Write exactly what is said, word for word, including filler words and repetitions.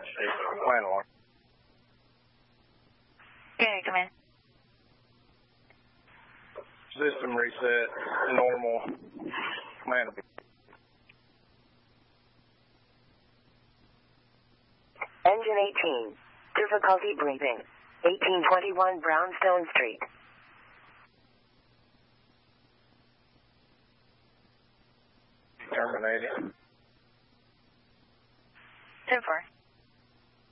Plan alarm. Okay, come in. System reset, normal. Plan. Engine eighteen. Difficulty breathing. eighteen twenty-one Brownstone Street. Terminated. ten four.